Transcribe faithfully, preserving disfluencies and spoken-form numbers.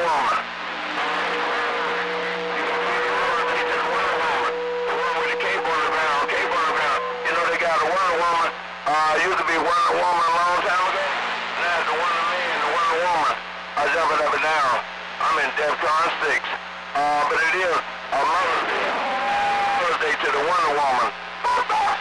Wonder Woman. The one with the cape on the ground, cape on the ground. You know they got a Wonder Woman. Uh, used to be Wonder Woman a long time ago. Now it's the Wonder Man, the Wonder Woman. I jump it up and down. I'm in DEFCON six. Uh, but it is a Mother's Day, Mother's Day to the Wonder Woman.